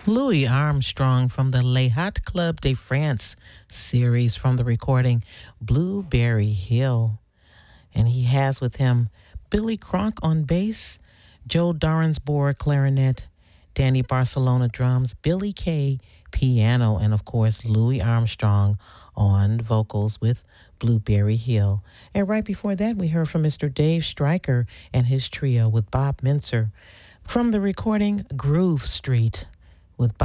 Louis Armstrong from the Les Hot Club de France series from the recording Blueberry Hill. And he has with him Billy Cronk on bass, Joe Dorensbourg clarinet, Danny Barcelona drums, Billy Kay piano, and of course Louis Armstrong on vocals with Blueberry Hill. And right before that, we heard from Mr. Dave Stryker and his trio with Bob Mincer from the recording Groove Street with Bob